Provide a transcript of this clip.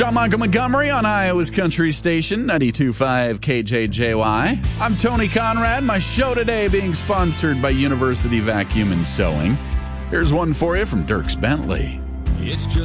John Michael Montgomery on Iowa's Country Station, 92.5 KJJY. I'm Tony Conrad. My show today being sponsored by University Vacuum and Sewing. Here's one for you from Dierks Bentley. It's just